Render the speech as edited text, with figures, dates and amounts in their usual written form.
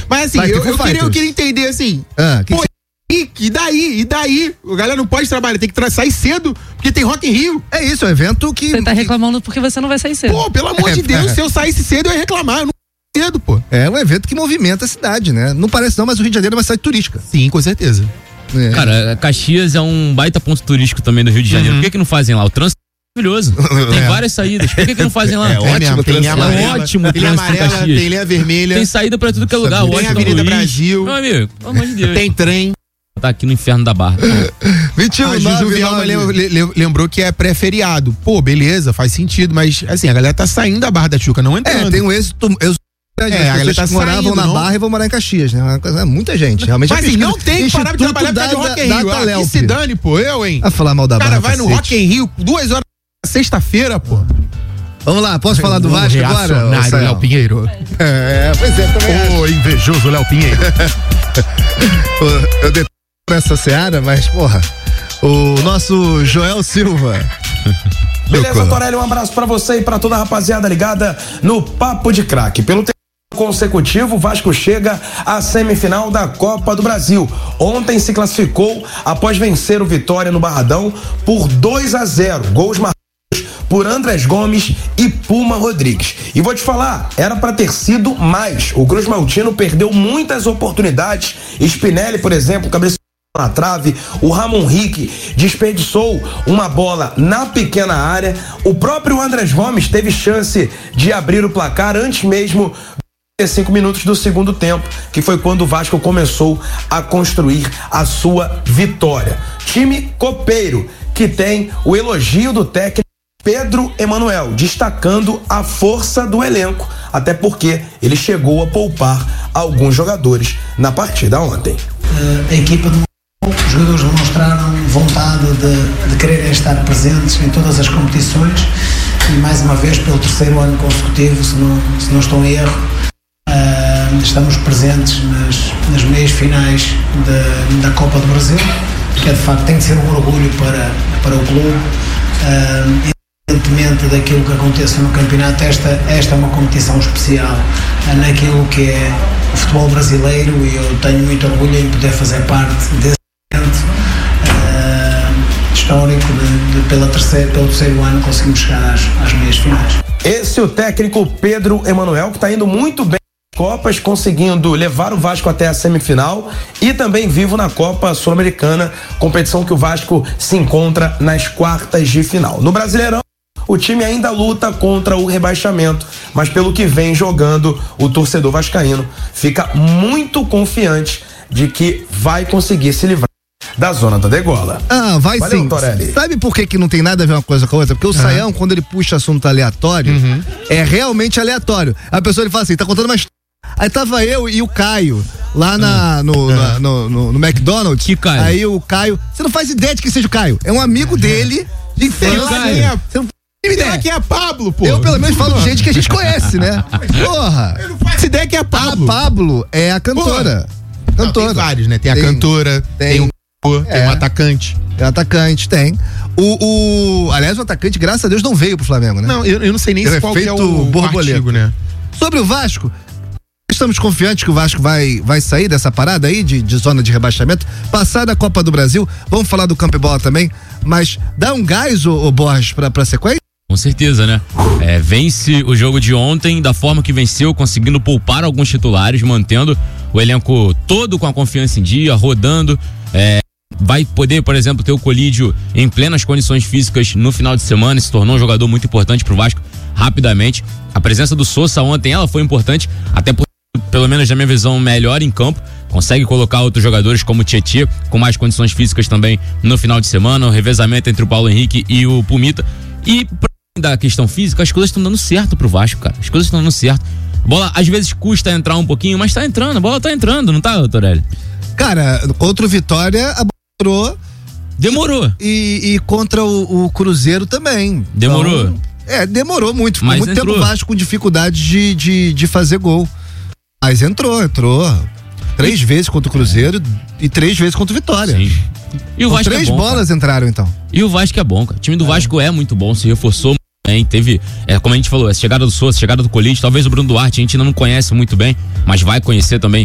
Mas assim, eu queria entender assim. E daí? A galera não pode trabalhar, tem que sair cedo, porque tem Rock in Rio. É isso, é um evento que... Você tá reclamando porque você não vai sair cedo. Pô, pelo amor de Deus, se eu saísse cedo eu ia reclamar, eu não cedo, pô. É um evento que movimenta a cidade, né? Não parece não, mas o Rio de Janeiro é uma cidade turística. Sim, com certeza. Cara, Caxias é um baita ponto turístico também do Rio de Janeiro. Por que não fazem lá? O trânsito é maravilhoso. Tem várias saídas. Por que não fazem lá? Ótimo, tem linha amarela, ótimo tem linha amarela, tem linha vermelha. Tem saída pra tudo que é lugar. Tem Avenida Brasil. Meu amigo, pelo amor de Deus. Tem trem. Tá aqui no inferno da Barra. 21, a Juju Vielma lembrou que é pré-feriado. Pô, beleza, faz sentido, mas assim, a galera tá saindo da Barra da Tijuca, não entrando. Tem um êxito. As pessoas que moravam na Barra e vão morar em Caxias, né? Muita gente, realmente. Mas assim, não tem que parar de trabalhar pra Rock in Rio. Que se dane, pô, hein? A falar mal da Barra. O cara vai no Rock in Rio 2 horas na sexta-feira, pô. Vamos lá, posso falar do Vasco agora? Léo Pinheiro. Pois é, também. Ô, invejoso Léo Pinheiro. Eu detesto essa seara, mas, porra, o nosso Joel Silva. Beleza, Torelli, um abraço pra você e pra toda a rapaziada ligada no Papo de Craque. Pelo terceiro consecutivo, o Vasco chega à semifinal da Copa do Brasil. Ontem se classificou após vencer o Vitória no Barradão por 2-0. Gols marcados por Andrés Gomes e Puma Rodrigues. E vou te falar, era pra ter sido mais. O Cruz Maltino perdeu muitas oportunidades. Spinelli, por exemplo, cabeceou na trave, o Ramon Rick desperdiçou uma bola na pequena área, o próprio Andrés Gomes teve chance de abrir o placar antes mesmo dos 5 minutos do segundo tempo, que foi quando o Vasco começou a construir a sua vitória. Time copeiro, que tem o elogio do técnico Pedro Emanuel, destacando a força do elenco, até porque ele chegou a poupar alguns jogadores na partida ontem. A equipa do os jogadores demonstraram vontade de quererem estar presentes em todas as competições e mais uma vez pelo terceiro ano consecutivo, se não estou em erro, estamos presentes nas meias finais da Copa do Brasil, que de facto tem de ser um orgulho para o clube. Independentemente daquilo que aconteça no campeonato, esta é uma competição especial naquilo que é o futebol brasileiro e eu tenho muito orgulho em poder fazer parte desse histórico pelo terceiro ano conseguimos chegar às meias finais. Esse é o técnico Pedro Emanuel, que está indo muito bem nas Copas, conseguindo levar o Vasco até a semifinal e também vivo na Copa Sul-Americana, competição que o Vasco se encontra nas quartas de final. No Brasileirão, o time ainda luta contra o rebaixamento, mas pelo que vem jogando, o torcedor vascaíno fica muito confiante de que vai conseguir se livrar da zona da degola. Vai. Valeu, sim. Torelli. Sabe por que não tem nada a ver uma coisa com a outra? Porque o Saião, quando ele puxa assunto aleatório, é realmente aleatório. A pessoa ele fala assim, tá contando uma história. Aí tava eu e o Caio lá no McDonald's. Que Caio? Aí o Caio, você não faz ideia de que seja o Caio. É um amigo dele de infância. Você não ideia que é a Pablo, pô. Eu pelo menos falo de gente que a gente conhece, né? Porra. Eu não faço ideia que é a Pablo. A Pablo é a cantora. Não, tem vários, né? Tem a cantora, tem um atacante. Tem um atacante, tem. Aliás, o atacante, graças a Deus, não veio pro Flamengo, né? Não, eu não sei nem se qual que é o borboleta, artigo, né? Sobre o Vasco, estamos confiantes que o Vasco vai sair dessa parada aí de zona de rebaixamento, passar da Copa do Brasil. Vamos falar do Campo e Bola também, mas dá um gás, o Borges, pra sequência? Com certeza, né? Vence o jogo de ontem da forma que venceu, conseguindo poupar alguns titulares, mantendo o elenco todo com a confiança em dia, rodando. Vai poder, por exemplo, ter o Colídio em plenas condições físicas no final de semana, se tornou um jogador muito importante pro Vasco rapidamente. A presença do Sousa ontem, ela foi importante, até por, pelo menos na minha visão, melhor em campo. Consegue colocar outros jogadores como o Tietê, com mais condições físicas também no final de semana, o revezamento entre o Paulo Henrique e o Pumita. E da questão física, as coisas estão dando certo pro Vasco, cara. As coisas estão dando certo. A bola, às vezes, custa entrar um pouquinho, mas tá entrando, a bola tá entrando, não tá, Torelli? Cara, contra o Vitória, a bola entrou. Demorou. E contra o Cruzeiro também. Demorou. Então, demorou muito. Ficou mas muito entrou. tempo o Vasco com dificuldade de fazer gol. Mas entrou. 3 vezes contra o Cruzeiro e 3 vezes contra o Vitória. Sim. E o Vasco 3 é bom, bolas cara. entraram, então. E o Vasco é bom, cara. O time do Vasco é muito bom, se reforçou muito bem. Teve, como a gente falou, a chegada do Sousa, a chegada do Colídio, talvez o Bruno Duarte, a gente ainda não conhece muito bem, mas vai conhecer também